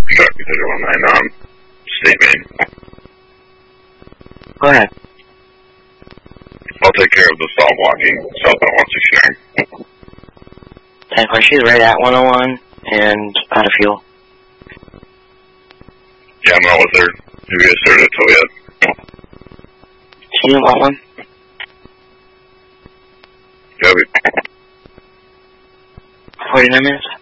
truck because I want my state main. Go ahead. I'll take care of the stop walking southbound 169. And she's right at 101 and out of fuel. Yeah, I'm out with her. Have you guys started a tow yet? She didn't want one? Yeah, 49 minutes?